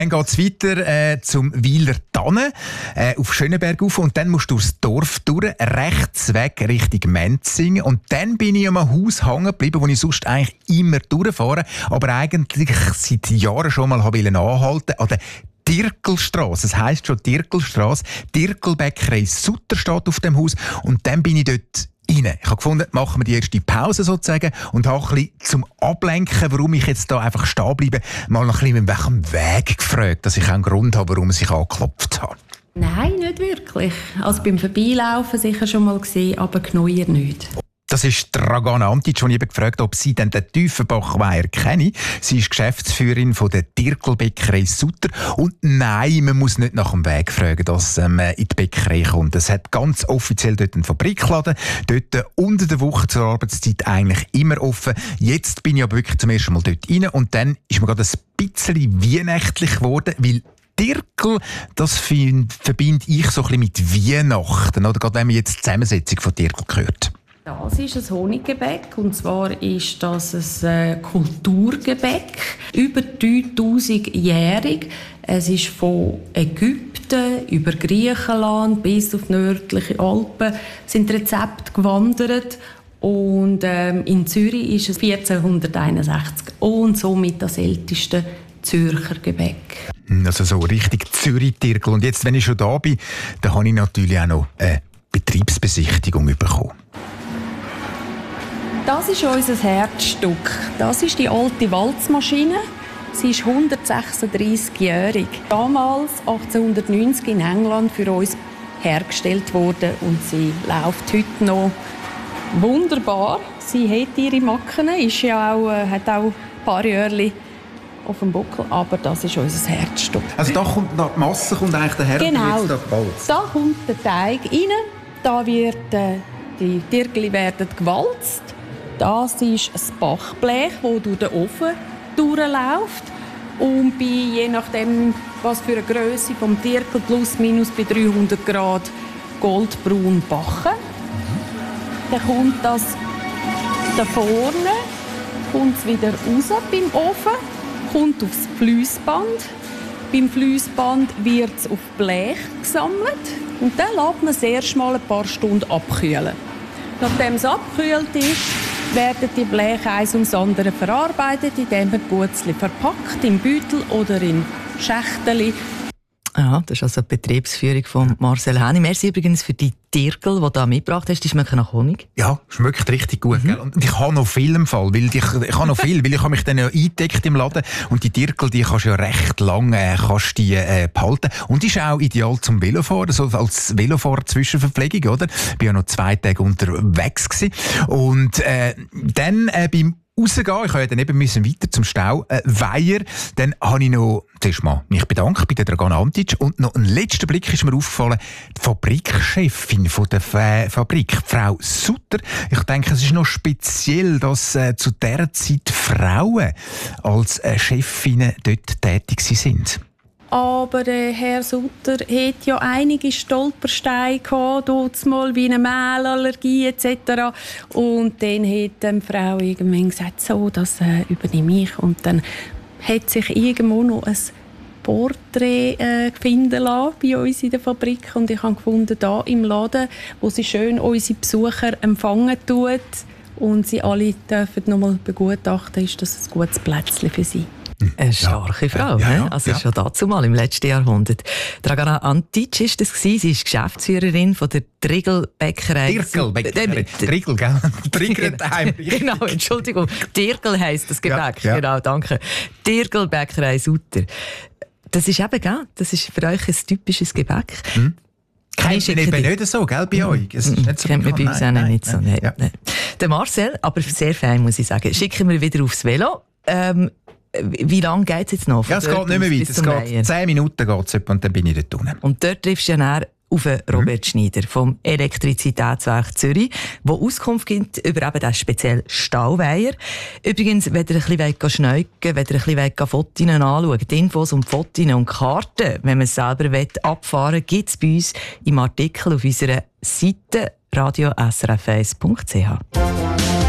Dann geht es weiter zum Weiler Tannen auf Schönenberg auf und dann musst du durchs Dorf durch, rechts weg Richtung Menzingen und dann bin ich an einem Haus hängen geblieben, wo ich sonst eigentlich immer durchfahre, aber eigentlich seit Jahren schon mal anhalten an der Dirkelstrasse. Das heisst schon Dirkelstrasse. Dirkelbäckerei Sutter steht auf dem Haus und dann bin ich dort rein. Ich habe gefunden, machen wir die erste Pause sozusagen und habe ein bisschen zum Ablenken, warum ich jetzt da einfach stehen bleibe, mal noch ein bisschen nach dem Weg gefragt, dass ich auch einen Grund habe, warum ich angeklopft habe. Nein, nicht wirklich. Also beim Vorbeilaufen sicher schon mal gesehen, aber Gneuer nicht. Das ist Dragana Antic, die ich eben gefragt habe, ob sie den Tiefenbachweiher kenne. Sie ist Geschäftsführerin von der Dirkelbäckerei Sutter. Und nein, man muss nicht nach dem Weg fragen, dass in die Bäckerei kommt. Es hat ganz offiziell dort einen Fabrikladen. Dort unter der Woche zur Arbeitszeit eigentlich immer offen. Jetzt bin ich aber wirklich zum ersten Mal dort rein. Und dann ist mir gerade ein bisschen weihnachtlich geworden, weil Dirkel, das verbinde ich so ein bisschen mit Weihnachten. Oder gerade wenn man jetzt die Zusammensetzung von Dirkel hört. Das ist ein Honiggebäck und zwar ist das ein Kulturgebäck, über 3000-jährig. Es ist von Ägypten über Griechenland bis auf die nördliche Alpen sind Rezepte gewandert und in Zürich ist es 1461 und somit das älteste Zürcher Gebäck. Also so richtig Zürich-Dirkel. Und jetzt, wenn ich schon da bin, dann habe ich natürlich auch noch eine Betriebsbesichtigung bekommen. Das ist unser Herzstück. Das ist die alte Walzmaschine. Sie ist 136-jährig. Damals, 1890, in England für uns hergestellt worden und sie läuft heute noch wunderbar. Sie hat ihre Macken, ist ja auch, hat auch ein paar Jahre auf dem Buckel, aber das ist unser Herzstück. Also da kommt die Masse, kommt eigentlich der Herd genau. Jetzt gewalzt. Da kommt der Teig rein, da wird die Dirgeli werden gewalzt. Das ist ein Backblech, das durch den Ofen durchläuft und je nachdem, was für eine Grösse vom Dirkel plus minus bei 300 Grad goldbraun backen. Dann kommt das da vorne, kommt es wieder raus beim Ofen, kommt aufs Fließband. Beim Fließband wird es auf Blech gesammelt und dann lässt man es erst mal ein paar Stunden abkühlen. Nachdem es abgekühlt ist, werden die Bleche eins ums andere verarbeitet, indem man Gutzli verpackt, im Beutel oder in Schächteli. Ja, das ist also die Betriebsführung von Marcel Häni. Merci übrigens für die Dirkel, die du da mitgebracht hast. Die schmecken nach Honig. Ja, schmeckt richtig gut. Gell? Und ich habe noch viel im Fall, weil ich habe mich dann ja eingedeckt im Laden und die Dirkel, die kannst du ja recht lange behalten. Und ist auch ideal zum Velofahren, so als Velofahrer-Zwischenverpflegung, oder? Ich war ja noch 2 Tage unterwegs gewesen. Und dann beim rausgehen, ich musste dann eben weiter zum Stauweiher. Dann habe ich noch zuerst mal mich bedankt bei der Dragana Antic und noch ein letzter Blick ist mir aufgefallen, die Fabrikchefin von der Fabrik, Frau Sutter. Ich denke, es ist noch speziell, dass zu dieser Zeit Frauen als Chefinnen dort tätig sind. Aber Herr Sutter hat ja einige Stolpersteine gehabt, mal wie eine Mehlallergie etc. Und dann hat die Frau irgendwann gesagt, so, das übernehme ich. Und dann hat sich irgendwo noch ein Porträt finden lassen bei uns in der Fabrik. Und ich habe gefunden, da im Laden, wo sie schön unsere Besucher empfangen tut und sie alle dürfen noch mal begutachten, ist das ein gutes Plätzchen für sie. Eine starke Frau, also schon dazu mal im letzten Jahrhundert. Dragana Antic war das. Sie ist Geschäftsführerin von der Dirkelbäckerei. Dirkel, gell? Dirkelheim. Genau, Entschuldigung. Dirkel heisst das Gebäck. Ja. Genau, danke. Dirkelbäckerei Sutter. Das ist eben, gell? Das ist für euch ein typisches Gebäck. Kennt ihr eben nicht so, gell, bei euch? Es ist nicht so kennt man bei uns auch nicht so. Nein. Der Marcel, aber sehr fein, muss ich sagen. Schicken wir wieder aufs Velo. Wie lange geht es jetzt noch? Ja, es geht nicht mehr weiter. Es geht 10 Minuten geht's und dann bin ich dort unten. Und dort triffst du ja näher auf Robert Schneider vom Elektrizitätswerk Zürich, der Auskunft gibt über eben diesen speziellen Stauweiher. Übrigens, wenn ihr ein bisschen schneugen wollt, wenn ihr ein bisschen Fotos anschauen, die Infos und Fotos und Karten, wenn man es selber abfahren will, gibt es bei uns im Artikel auf unserer Seite radiosrf1.ch.